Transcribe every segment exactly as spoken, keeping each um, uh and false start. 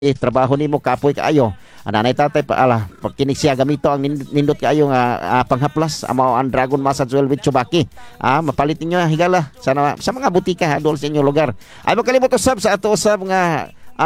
eh, trabaho nimo kapoy kaayo. Ananay tatay pa ala pag kinig siya gamito ang nindot kaayo nga uh, panghaplas amo ang Dragon Massage Oil with Chubaki. Ah, mapalit ninyo higala sa sa mga butika ha, dol sa inyong lugar. Ay magkalimot usab sa ato usab nga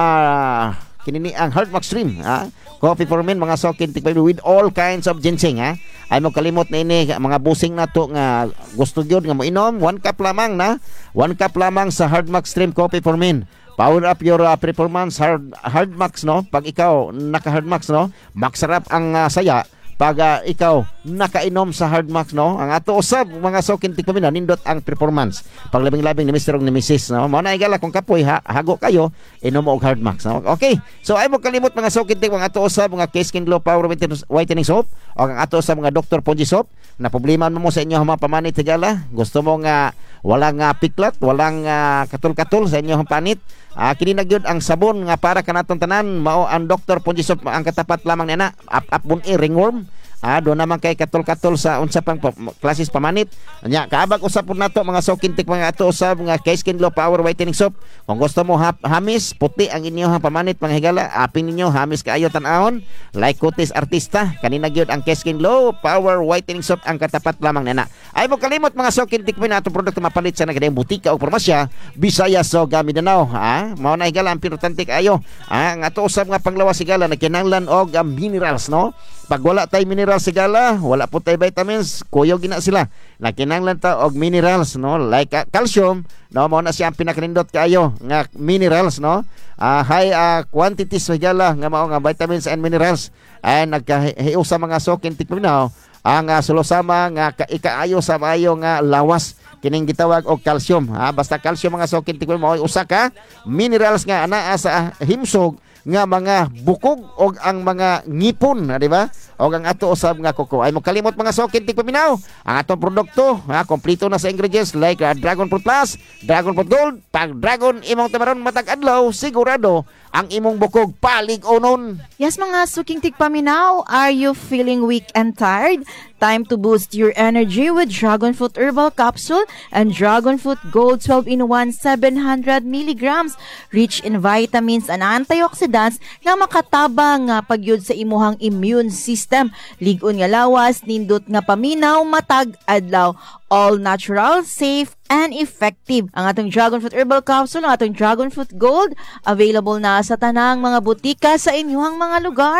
ah kinini ang Heart Max Stream ha. Coffee for men mga sokin tikpay with all kinds of ginseng ha. Ay mo kalimot na ini mga busing nato nga gusto gyud nga moinom, one cup lamang na. One cup lamang sa Heart Max Stream Coffee for men. Power up your uh, performance hard hard max no pag ikaw naka hard max no maksarap ang uh, saya pag uh, ikaw nakainom sa hard max no ang ato usab mga sokin tikpamina nindot ang performance pag labing-labing ni Mister ug ni Missus no mao na igala kung kapoy ha, hago kayo inom og hard max no okay so ay mo kalimot mga sokin tik mga ato usab mga Case Skin Glow Power Whitening Soap o ang ato usab mga Doctor Ponji Soap na problema mo sa inyo mga pamanit tigala gusto mo nga walang uh, piklat walang uh, katul-katul sa inyong panit uh, kini na gyud ang sabon nga para kanaton tanan mao ang Doctor Ponji Soap ang katapat lamang nina up up bun e ringworm. Ah, do naman kay katol-katol sa unsa pang pa, klases pamanit. Nya kaabag usab pud nato mga sokintik mga ato usab mga Case Skin Glow Power Whitening Soap. Kung gusto mo ha, hamis puti ang inyong pamanit panghigala, aping ninyo hamis kaayo tan-awon like kutis artista. Kanina gyud ang Case Skin Glow Power Whitening Soap ang katapat lamang nana. Ay mo kalimot mga sokintik mo nato produkto mapalit sa nagdayang butika o farmasya Visayas so Mindanao. Ha, mao na higala ang importante kaayo. Ah, ang ato usab nga panglawas higala nagkinahanglan og uh, minerals no. Pag wala tay mineral sigala, wala po tay vitamins, kuyo gina sila. Nakinanglan ta og minerals no, like uh, calcium, no mo na siya ang pinakanindot kaayo nga minerals no. Uh, high uh, quantities sigala nga mao nga vitamins and minerals. Ay nagkahiu sa mga sokin tikminaw ang uh, sulusama nga ikaayo sa maayo nga lawas kining gitawag og calcium. Ha, basta calcium mga sokin tikminaw mao usa ka minerals nga anaa sa himsog nga mga bukog og ang mga ngipon, di ba? Og ang ato usab nga kuko. Ay mo kalimot mga sokin tigpaminaw. Ang atong produkto, ha, kompleto na sa ingredients like uh, Dragon Fruit Plus, Dragon Fruit Gold, pag Dragon imong tamaron matag adlaw, sigurado ang imong bukog palig onon. Yes mga suking tigpaminaw, are you feeling weak and tired? Time to boost your energy with Dragon Fruit Herbal Capsule and Dragon Fruit Gold twelve in one seven hundred milligrams rich in vitamins and antioxidants nga makatabang nga pagyud sa imuhang immune system. Ligon nga lawas, nindot nga paminaw, matag adlaw. All natural, safe, and effective. Ang atong Dragon Fruit Herbal Capsule, ang atong Dragon Fruit Gold, available na sa tanang mga butika sa inyong mga lugar,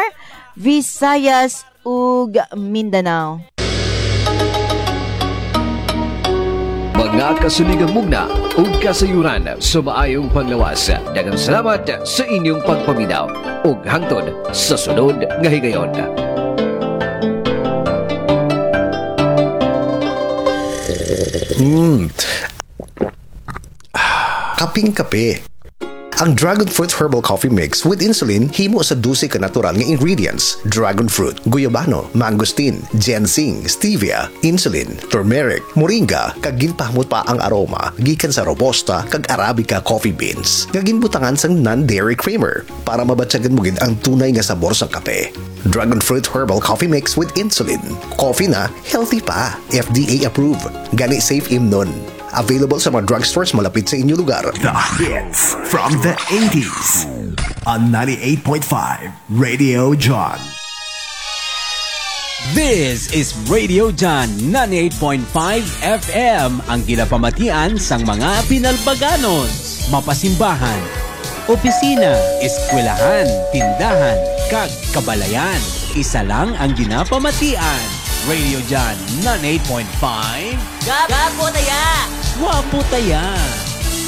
Visayas ug Mindanao. Mga kasuligang mugna ug kasayuran sa maayong panglawas. Daghang salamat sa inyong pagpaminaw ug hangtod sa sunod nga higayon. Hmm. Kaping-kape. Ang Dragon Fruit Herbal Coffee Mix with insulin himo sa dose ka natural nga ingredients: dragon fruit, guyabano, mangosteen, ginseng, stevia, insulin, turmeric, moringa, kag ginpahmot pa ang aroma gikan sa robusta kag arabica coffee beans nga ginbutangan sang non-dairy creamer para mabatyagan mo gid ang tunay nga sabor sa kape. Dragon Fruit Herbal Coffee Mix with insulin. Coffee na healthy pa. F D A approved. Gani safe imnon. Available sa mga drugstores malapit sa inyong lugar. The hits from the eighties on ninety-eight point five Radio John. This is Radio John ninety-eight point five F M, ang ginapamatian sang mga pinalbaganos, mapasimbahan, opisina, eskwelahan, tindahan, kag kabalayan. Isa lang ang ginapamatian. Radio John ninety-eight point five. Gapo taya! Wapo taya!